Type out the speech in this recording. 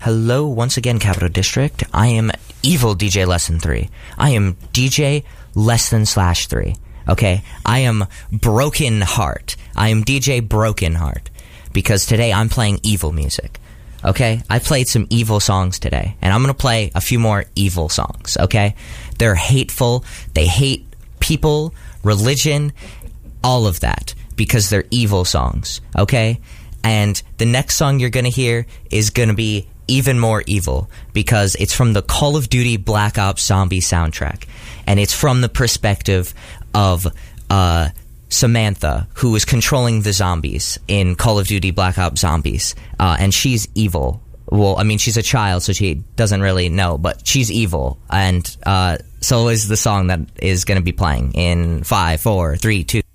Hello once again, Capital District. I am Evil DJ Less Than 3. I am DJ Less Than /3. Okay? I am Broken Heart. I am DJ Broken Heart. Because today I'm playing evil music. Okay? I played some evil songs today. And I'm going to play a few more evil songs. Okay? They're hateful. They hate people, religion, all of that. Because they're evil songs. Okay? And the next song you're going to hear is going to be even more evil because it's from the Call of Duty Black Ops Zombie soundtrack. And it's from the perspective of Samantha, who is controlling the zombies in Call of Duty Black Ops Zombies. And she's evil. Well, I mean, she's a child, so she doesn't really know, but she's evil. And so is the song that is going to be playing in 5, 4, 3, 2...